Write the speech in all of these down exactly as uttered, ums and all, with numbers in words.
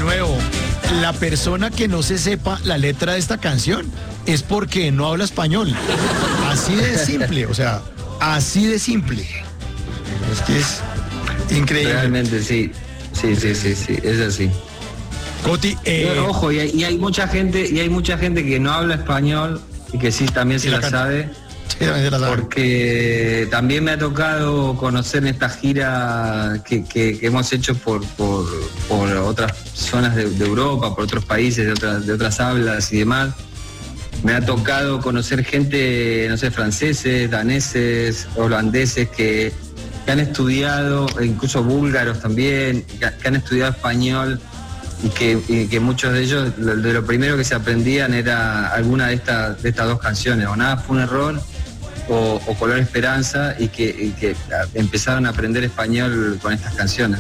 nuevo, la persona que no se sepa la letra de esta canción es porque no habla español. Así de simple, o sea, así de simple. Es que es increíble. Realmente sí, sí, sí, sí, sí, es así. Coti, eh... Pero, ojo, y hay, y hay mucha gente, y hay mucha gente que no habla español y que sí también se la, la sabe. Sí, también se la sabe. Porque también me ha tocado conocer en esta gira que, que, que hemos hecho por, por, por otras zonas de, de Europa, por otros países de otras, de otras hablas y demás. Me ha tocado conocer gente, no sé, franceses, daneses, holandeses que, que han estudiado, incluso búlgaros también, que, que han estudiado español y que, y que muchos de ellos, de lo primero que se aprendían era alguna de estas de estas dos canciones, o Nada fue un error, o, o Color Esperanza, y que, y que empezaron a aprender español con estas canciones.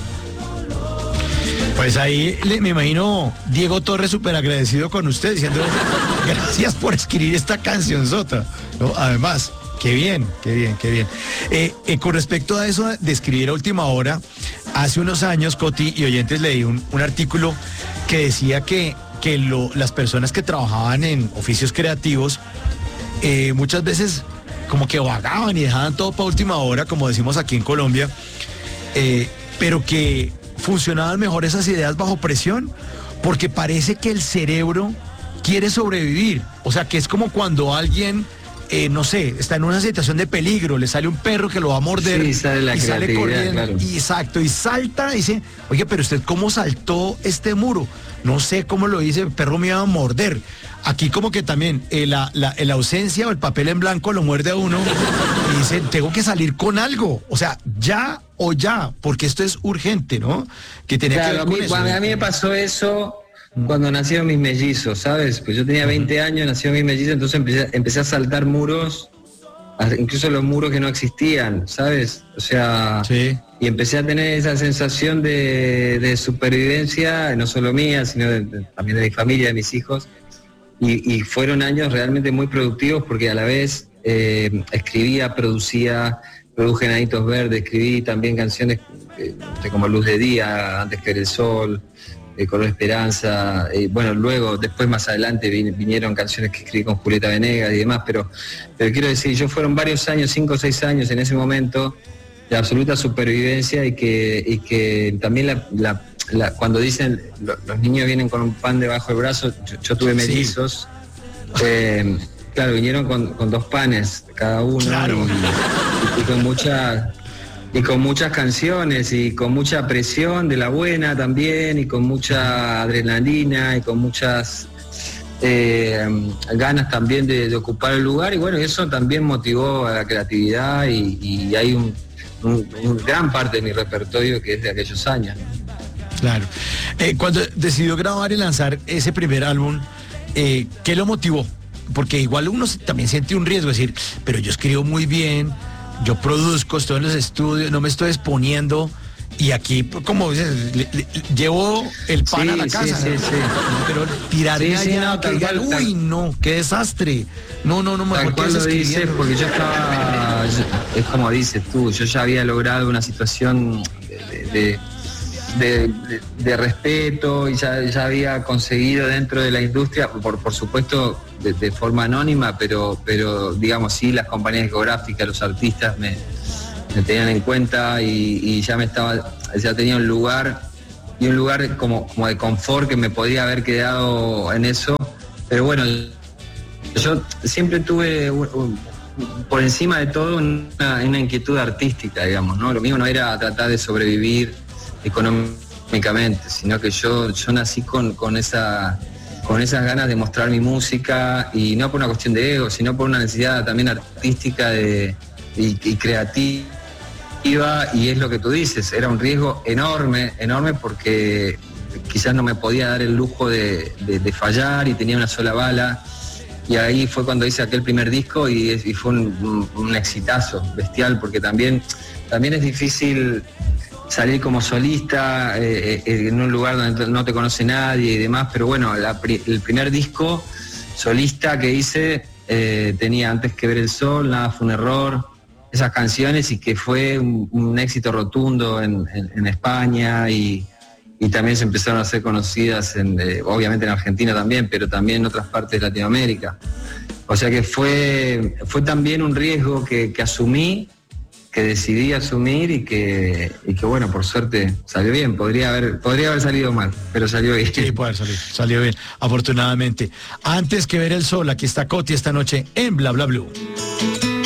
Pues ahí le, me imagino Diego Torres súper agradecido con usted, diciendo gracias por escribir esta cancionzota, ¿no? Además, qué bien, qué bien, qué bien. Eh, eh, con respecto a eso de escribir a última hora, hace unos años, Coti y oyentes, leí un, un artículo que decía que, que lo, las personas que trabajaban en oficios creativos eh, muchas veces como que vagaban y dejaban todo para última hora, como decimos aquí en Colombia, eh, pero que funcionaban mejor esas ideas bajo presión, porque parece que el cerebro quiere sobrevivir. O sea, que es como cuando alguien, eh, no sé, está en una situación de peligro, le sale un perro que lo va a morder, sí, sale la y sale corriendo, claro. y, exacto, y salta y dice, oye, pero usted ¿cómo saltó este muro? No sé cómo lo hice, el perro me iba a morder. Aquí como que también eh, la, la, la ausencia o el papel en blanco lo muerde a uno y dice, tengo que salir con algo, o sea, ya o ya, porque esto es urgente, ¿no? Que tenía claro, que ver a, con mí, eso. a mí me pasó eso cuando nacieron mis mellizos, ¿sabes? Pues yo tenía veinte años, nacieron mis mellizos, entonces empecé, empecé a saltar muros, incluso los muros que no existían, ¿sabes? O sea, sí. Y empecé a tener esa sensación de, de supervivencia, no solo mía, sino de, de, también de mi familia, de mis hijos. Y, y fueron años realmente muy productivos porque a la vez eh, escribía, producía, produje Enanitos Verdes, escribí también canciones eh, como Luz de Día, Antes que era el Sol, eh, Color Esperanza. Eh, bueno, luego, después más adelante vin, vinieron canciones que escribí con Julieta Venegas y demás, pero, pero quiero decir, yo fueron varios años, cinco o seis años en ese momento, de absoluta supervivencia y que, y que también la... la La, cuando dicen lo, los niños vienen con un pan debajo del brazo, yo, yo tuve mellizos, sí. eh, claro, vinieron con, con dos panes cada uno, claro. y, y, y con mucha y con muchas canciones y con mucha presión de la buena también y con mucha adrenalina y con muchas eh, ganas también de, de ocupar el lugar, y bueno, eso también motivó a la creatividad y, y hay un, un, un gran parte de mi repertorio que es de aquellos años, ¿no? Claro. Eh, cuando decidió grabar y lanzar ese primer álbum, eh, ¿qué lo motivó? Porque igual uno también siente un riesgo, es decir, pero yo escribo muy bien, yo produzco, estoy en los estudios, no me estoy exponiendo, y aquí, como dices, le, le, llevo el pan sí, a la casa, sí, ¿no? sí, sí. Pero tirarme sí, sí, allá, no, que digan, cual, uy, tal, no, qué desastre. No, no, no, mejor tal cual lo dices, porque yo estaba, es como dices tú, yo ya había logrado una situación de... de De, de, de respeto y ya, ya había conseguido dentro de la industria, por, por supuesto de, de forma anónima, pero, pero digamos sí, las compañías discográficas, los artistas me, me tenían en cuenta y, y ya me estaba, ya tenía un lugar y un lugar como, como de confort que me podía haber quedado en eso, pero bueno, yo siempre tuve un, un, por encima de todo una, una inquietud artística, digamos, ¿no? Lo mío no era tratar de sobrevivir económicamente, sino que yo, yo nací con, con, esa, con esas ganas de mostrar mi música, y no por una cuestión de ego, sino por una necesidad también artística de, y, y creativa, y es lo que tú dices, era un riesgo enorme, enorme porque quizás no me podía dar el lujo de, de, de fallar y tenía una sola bala, y ahí fue cuando hice aquel primer disco y, y fue un, un, un exitazo bestial, porque también, también es difícil salir como solista eh, eh, en un lugar donde no te conoce nadie y demás, pero bueno, la, el primer disco solista que hice eh, tenía Antes que ver el sol, Nada fue un error, esas canciones, y que fue un, un éxito rotundo en, en, en España y, y también se empezaron a hacer conocidas, en, eh, obviamente en Argentina también, pero también en otras partes de Latinoamérica. O sea que fue, fue también un riesgo que, que asumí, que decidí asumir y que, y que bueno, por suerte salió bien. Podría haber, podría haber salido mal, pero salió bien. Sí, puede haber salido, salió bien, afortunadamente. Antes que ver el sol, aquí está Coti esta noche en Bla Bla Blue.